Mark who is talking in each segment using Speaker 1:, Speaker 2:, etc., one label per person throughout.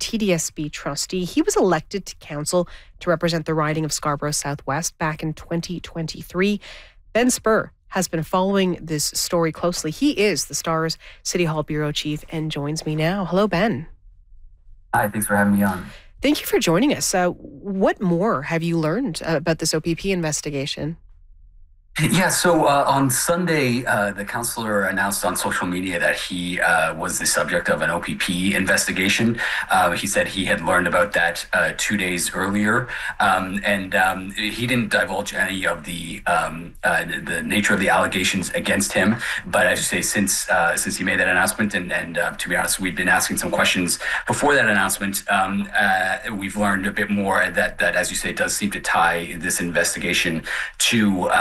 Speaker 1: TDSB trustee. He was elected to council to represent the riding of Scarborough Southwest back in 2023. Ben Spur has been following this story closely. He is the Star's City Hall bureau chief and joins me now. Hello, Ben.
Speaker 2: Hi, thanks for having me on.
Speaker 1: Thank you for joining us. What more have you learned about this OPP investigation?
Speaker 2: Yeah, so on Sunday, the councillor announced on social media that he was the subject of an OPP investigation. He said he had learned about that 2 days earlier, and he didn't divulge any of the nature of the allegations against him. But as you say, since he made that announcement, and to be honest, we've been asking some questions before that announcement, we've learned a bit more that, as you say, does seem to tie this investigation to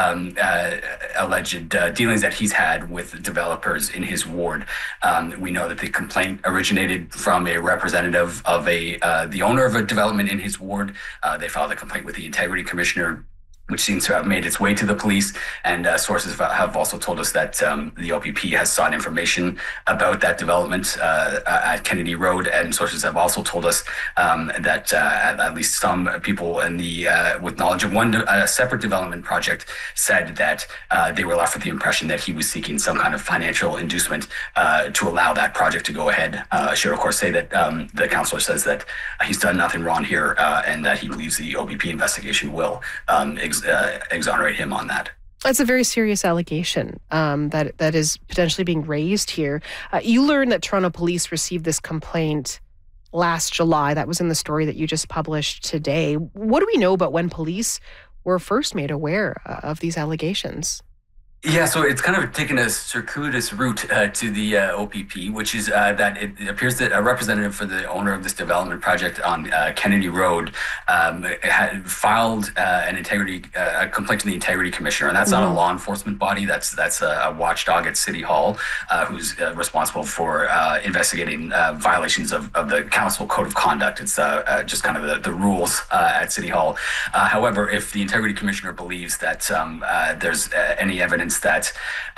Speaker 2: alleged dealings that he's had with developers in his ward. We know that the complaint originated from a representative of the owner of a development in his ward. They filed a complaint with the Integrity Commissioner, which seems to have made its way to the police. And sources have also told us that the OPP has sought information about that development at Kennedy Road. And sources have also told us that at least some people in with knowledge of one separate development project said that they were left with the impression that he was seeking some kind of financial inducement to allow that project to go ahead. I should, of course, say that the councillor says that he's done nothing wrong here and that he believes the OPP investigation will exonerate him on that.
Speaker 1: That's a very serious allegation that is potentially being raised here. You learned that Toronto Police received this complaint last July. That was in the story that you just published today. What do we know about when police were first made aware of these allegations?
Speaker 2: Yeah, so it's kind of taken a circuitous route to the OPP, which is that it appears that a representative for the owner of this development project on Kennedy Road had filed a complaint to the Integrity Commissioner, and that's not a law enforcement body. That's a watchdog at City Hall who's responsible for investigating violations of the council code of conduct. It's just kind of the rules at City Hall. However, if the Integrity Commissioner believes that there's any evidence that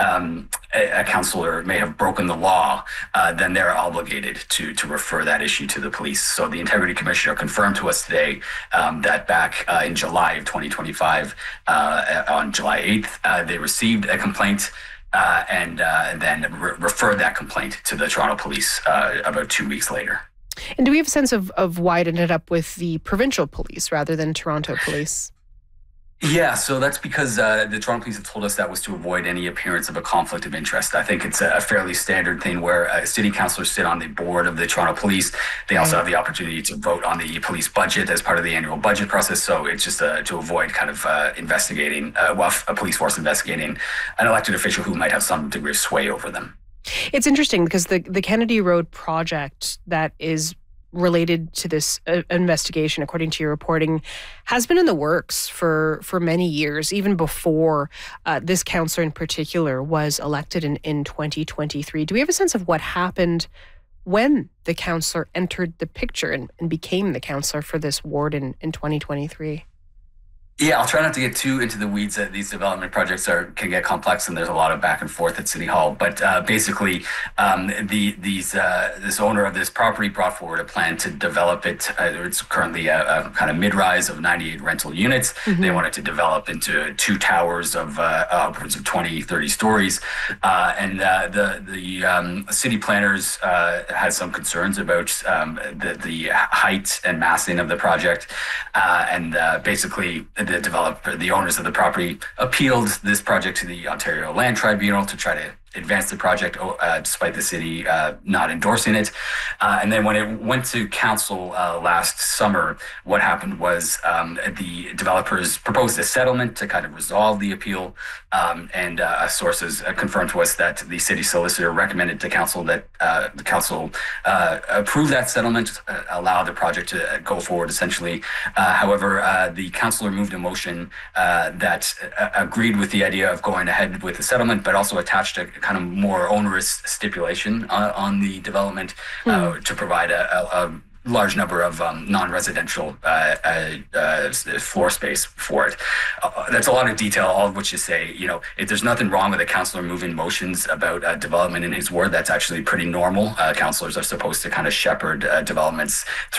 Speaker 2: a councillor may have broken the law, then they're obligated to refer that issue to the police. So the Integrity Commissioner confirmed to us today that back in July of 2025, on July 8th, they received a complaint and then referred that complaint to the Toronto Police about 2 weeks later.
Speaker 1: And do we have a sense of why it ended up with the provincial police rather than Toronto Police?
Speaker 2: Yeah, so that's because the Toronto Police have told us that was to avoid any appearance of a conflict of interest. I think it's a fairly standard thing where city councillors sit on the board of the Toronto Police. They also have the opportunity to vote on the police budget as part of the annual budget process. So it's just to avoid kind of investigating, a police force investigating an elected official who might have some degree of sway over them.
Speaker 1: It's interesting because the Kennedy Road project that is related to this investigation, according to your reporting, has been in the works for many years, even before this councillor in particular was elected in 2023. Do we have a sense of what happened when the councillor entered the picture and became the councillor for this ward in 2023?
Speaker 2: Yeah, I'll try not to get too into the weeds. These development projects can get complex, and there's a lot of back and forth at City Hall. But basically, this owner of this property brought forward a plan to develop it. It's currently a kind of mid-rise of 98 rental units. Mm-hmm. They wanted to develop into 2 towers of upwards of 20, 30 stories. And the city planners had some concerns about the height and massing of the project. And basically, the owners of the property appealed this project to the Ontario Land Tribunal to try to advance the project despite the city not endorsing it. And then when it went to council last summer, what happened was the developers proposed a settlement to kind of resolve the appeal. And sources confirmed to us that the city solicitor recommended to council that the council approve that settlement, allow the project to go forward essentially. However, the councillor moved a motion that agreed with the idea of going ahead with the settlement, but also attached a kind of more onerous stipulation on the development to provide a large number of non-residential floor space for it. That's a lot of detail, all of which is say, if there's nothing wrong with a councillor moving motions about development in his ward, that's actually pretty normal. Councillors are supposed to kind of shepherd developments